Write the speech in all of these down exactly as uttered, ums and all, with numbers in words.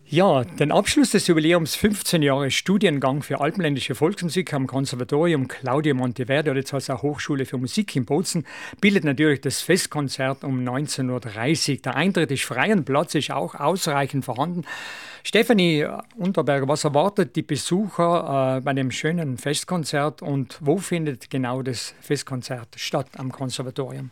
Ja, den Abschluss des Jubiläums fünfzehn Jahre Studiengang für alpenländische Volksmusik am Konservatorium Claudio Monteverdi, oder jetzt heißt es auch Hochschule für Musik in Bozen, bildet natürlich das Festkonzert um neunzehn Uhr dreißig. Der Eintritt ist frei und Platz ist auch ausreichend vorhanden. Stefanie Unterberger, was erwartet die Besucher äh, bei dem schönen Festkonzert und wo findet genau das Festkonzert statt am Konservatorium?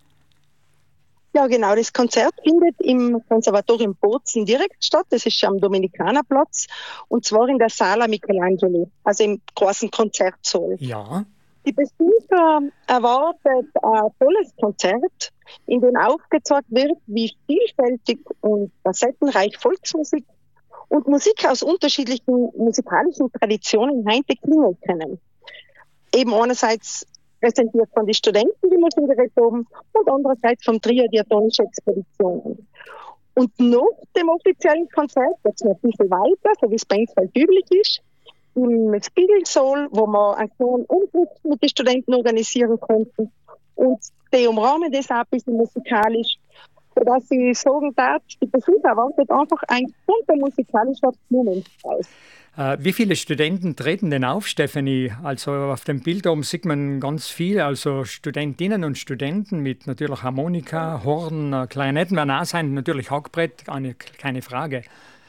Ja, genau. Das Konzert findet im Konservatorium Bozen direkt statt. Das ist am Dominikanerplatz und zwar in der Sala Michelangelo, also im großen Konzertsaal. Ja. Die Besucher erwartet ein tolles Konzert, in dem aufgezeigt wird, wie vielfältig und facettenreich Volksmusik und Musik aus unterschiedlichen musikalischen Traditionen heute klingen können. Eben einerseits präsentiert von den Studenten, die wir schon geredet haben, und andererseits vom Trio Diatonische Expeditionen. Und nach dem offiziellen Konzert geht es noch ein bisschen weiter, so wie es bei uns halt üblich ist, im Spiegelsaal, wo wir einen kleinen Umflug mit den Studenten organisieren konnten. Und die umrahmen das auch ein bisschen musikalisch, sodass ich sagen darf, die Besucher erwartet einfach ein bunter musikalischer Blumenstrauß. Äh, wie viele Studenten treten denn auf, Stefanie? Also auf dem Bild oben sieht man ganz viel, also Studentinnen und Studenten mit natürlich Harmonika, Horn, äh, Klarinetten werden auch sein, natürlich Hackbrett, eine, keine Frage.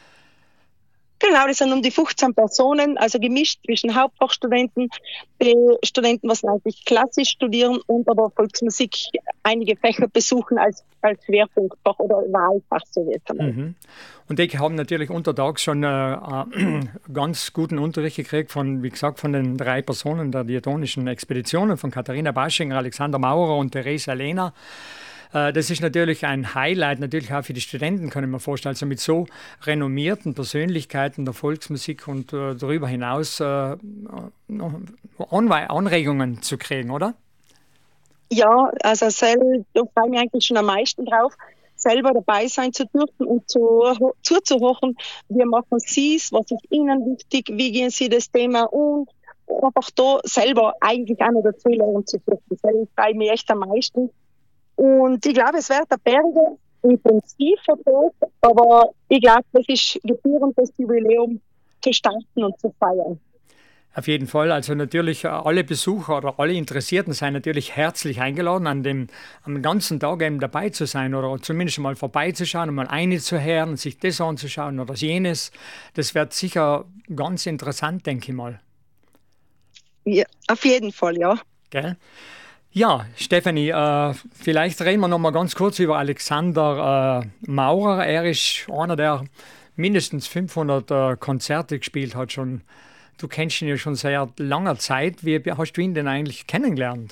Genau, das sind um die fünfzehn Personen, also gemischt zwischen Hauptfachstudenten, die Studenten, was eigentlich klassisch studieren und aber Volksmusik einige Fächer besuchen als, als Schwerpunktfach oder Wahlfach, so jetzt einmal. Mhm. Und die haben natürlich untertags schon äh, äh, ganz guten Unterricht gekriegt von, wie gesagt, von den drei Personen der diatonischen Expeditionen, von Katharina Baschinger, Alexander Maurer und Theresa Lehner. Das ist natürlich ein Highlight, natürlich auch für die Studenten, kann ich mir vorstellen. Also mit so renommierten Persönlichkeiten der Volksmusik und äh, darüber hinaus äh, Anregungen zu kriegen, oder? Ja, also selber, da freue ich mich eigentlich schon am meisten drauf, selber dabei sein zu dürfen und zu, zuzuhören, wie machen Sie es, was ist Ihnen wichtig, wie gehen Sie das Thema um, einfach da selber eigentlich auch noch dazu lernen zu dürfen. Selber freue ich mich echt am meisten. Und ich glaube, es wird ein Berge intensiv verfolgt, aber ich glaube, das ist gebührend, das Jubiläum zu starten und zu feiern. Auf jeden Fall. Also natürlich alle Besucher oder alle Interessierten sind natürlich herzlich eingeladen, an dem am ganzen Tag eben dabei zu sein oder zumindest mal vorbeizuschauen und mal einzuhören, sich das anzuschauen oder jenes. Das wird sicher ganz interessant, denke ich mal. Ja, auf jeden Fall, ja. Gell? Ja, Stefanie, äh, vielleicht reden wir noch mal ganz kurz über Alexander äh, Maurer. Er ist einer, der mindestens fünfhundert äh, Konzerte gespielt hat schon. Du kennst ihn ja schon seit langer Zeit. Wie hast du ihn denn eigentlich kennengelernt?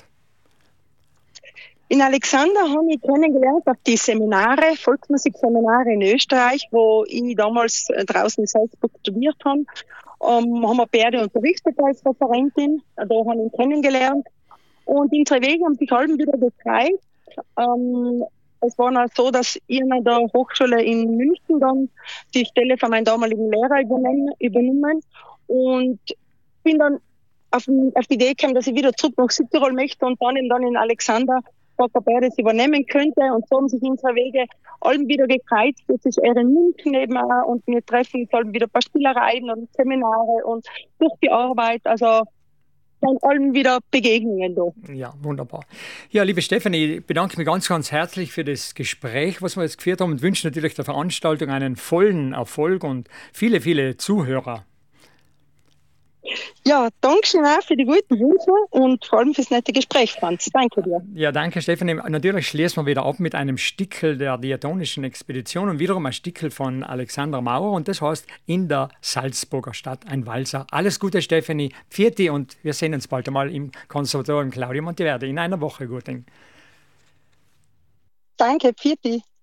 In Alexander habe ich kennengelernt auf die Seminare, Volksmusikseminare in Österreich, wo ich damals draußen in Salzburg studiert habe. Um, haben wir beide unterrichtet als Referentin. Da habe ich ihn kennengelernt. Und unsere Wege haben sich halb wieder gekreist. Ähm, es war noch so, dass ich in der Hochschule in München dann die Stelle von meinem damaligen Lehrer übernehmen, übernommen und bin dann auf, auf die Idee gekommen, dass ich wieder zurück nach Südtirol möchte und dann eben dann in Alexander, ob er das übernehmen könnte. Und so haben sich unsere Wege allem wieder gekreizt. Jetzt ist er in München eben auch und wir treffen uns allem wieder ein paar Spielereien und Seminare und durch die Arbeit. Also dann allem wieder Begegnungen da. Ja, wunderbar. Ja, liebe Stefanie, ich bedanke mich ganz, ganz herzlich für das Gespräch, was wir jetzt geführt haben und wünsche natürlich der Veranstaltung einen vollen Erfolg und viele, viele Zuhörer. Ja, danke schön auch für die guten Wünsche und vor allem fürs nette Gespräch, Franz. Danke dir. Ja, danke, Stefanie. Natürlich schließen wir wieder ab mit einem Stickel der diatonischen Expedition und wiederum ein Stickel von Alexander Maurer und das heißt In der Salzburger Stadt, ein Walzer. Alles Gute, Stefanie. Pfiat und wir sehen uns bald einmal im Konservatorium Claudio Monteverdi in einer Woche. Gut. Danke, Pfiat.